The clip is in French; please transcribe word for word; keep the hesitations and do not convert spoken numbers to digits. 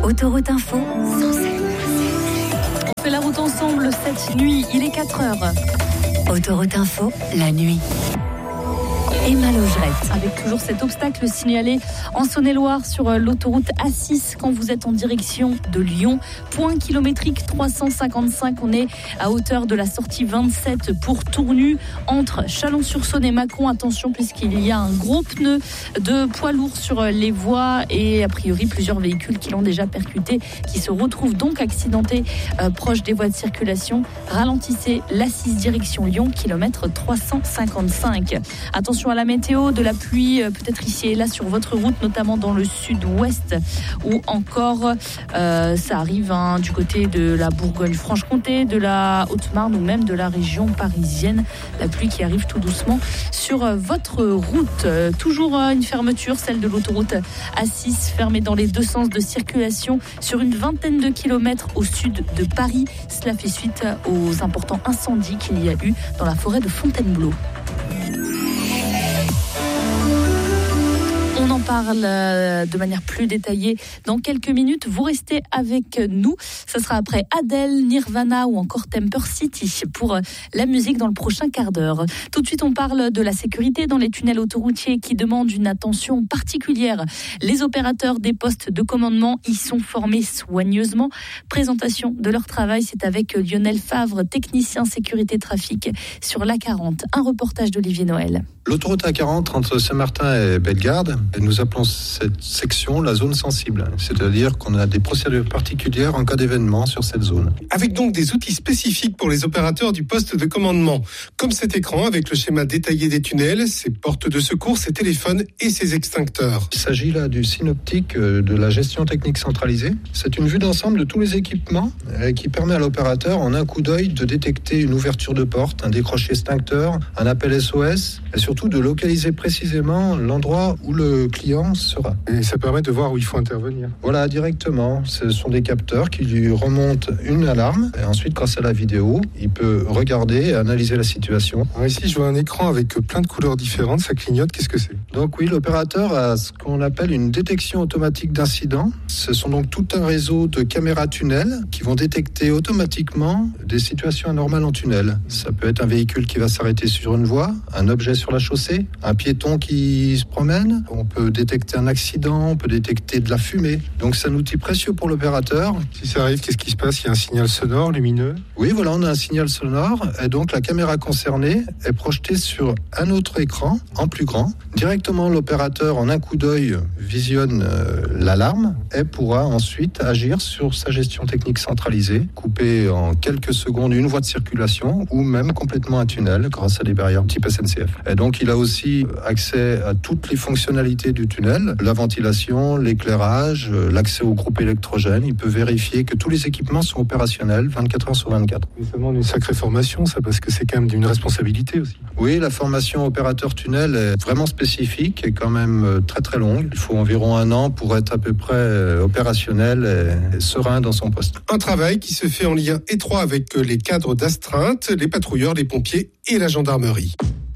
Autoroute Info, cent sept. On fait la route ensemble cette nuit, il est quatre heures. Autoroute Info, la nuit. Emma Logerette. Avec toujours cet obstacle signalé en Saône-et-Loire sur l'autoroute A six quand vous êtes en direction de Lyon. Point kilométrique trois cent cinquante-cinq. On est à hauteur de la sortie vingt-sept pour Tournu entre Chalon-sur-Saône et Mâcon. Attention puisqu'il y a un gros pneu de poids lourd sur les voies et a priori plusieurs véhicules qui l'ont déjà percuté qui se retrouvent donc accidentés euh, proches des voies de circulation. Ralentissez l'A six direction Lyon, kilomètre trois cent cinquante-cinq. Attention à la météo, de la pluie peut-être ici et là sur votre route, notamment dans le sud-ouest ou encore euh, ça arrive hein, du côté de la Bourgogne-Franche-Comté, de la Haute-Marne ou même de la région parisienne. La pluie qui arrive tout doucement sur euh, votre route. Euh, toujours euh, une fermeture, celle de l'autoroute A six, fermée dans les deux sens de circulation sur une vingtaine de kilomètres au sud de Paris. Cela fait suite aux importants incendies qu'il y a eu dans la forêt de Fontainebleau. On en parle de manière plus détaillée dans quelques minutes. Vous restez avec nous. Ce sera après Adele, Nirvana ou encore Temper City pour la musique dans le prochain quart d'heure. Tout de suite, on parle de la sécurité dans les tunnels autoroutiers qui demandent une attention particulière. Les opérateurs des postes de commandement y sont formés soigneusement. Présentation de leur travail, c'est avec Lionel Favre, technicien sécurité trafic sur l'A quarante. Un reportage d'Olivier Noël. L'autoroute A quarante entre Saint-Martin et Bellegarde, nous appelons cette section la zone sensible. C'est-à-dire qu'on a des procédures particulières en cas d'événement sur cette zone. Avec donc des outils spécifiques pour les opérateurs du poste de commandement. Comme cet écran avec le schéma détaillé des tunnels, ses portes de secours, ses téléphones et ses extincteurs. Il s'agit là du synoptique de la gestion technique centralisée. C'est une vue d'ensemble de tous les équipements qui permet à l'opérateur en un coup d'œil de détecter une ouverture de porte, un décroché extincteur, un appel S O S et surtout de localiser précisément l'endroit où le client sera. Et ça permet de voir où il faut intervenir. Voilà, directement. Ce sont des capteurs qui lui remontent une alarme et ensuite, grâce à la vidéo, il peut regarder et analyser la situation. Alors ici, je vois un écran avec plein de couleurs différentes. Ça clignote. Qu'est-ce que c'est ? Donc oui, l'opérateur a ce qu'on appelle une détection automatique d'incidents. Ce sont donc tout un réseau de caméras tunnels qui vont détecter automatiquement des situations anormales en tunnel. Ça peut être un véhicule qui va s'arrêter sur une voie, un objet sur la chaussée, un piéton qui se promène. On peut détecter un accident, on peut détecter de la fumée. Donc c'est un outil précieux pour l'opérateur. Si ça arrive, qu'est-ce qui se passe ? Il y a un signal sonore, lumineux ? Oui, voilà, on a un signal sonore et donc la caméra concernée est projetée sur un autre écran en plus grand. Directement, l'opérateur, en un coup d'œil, visionne euh, l'alarme et pourra ensuite agir sur sa gestion technique centralisée, couper en quelques secondes une voie de circulation ou même complètement un tunnel grâce à des barrières type S N C F. Et donc, il a aussi accès à toutes les fonctionnalités du tunnel, la ventilation, l'éclairage, l'accès au groupe électrogène. Il peut vérifier que tous les équipements sont opérationnels vingt-quatre heures sur vingt-quatre. Ça demande une sacrée formation, ça, parce que c'est quand même d'une responsabilité aussi. Oui, la formation opérateur tunnel est vraiment spécifique et quand même très très longue. Il faut environ un an pour être à peu près opérationnel et serein dans son poste. Un travail qui se fait en lien étroit avec les cadres d'astreinte, les patrouilleurs, les pompiers et la gendarmerie.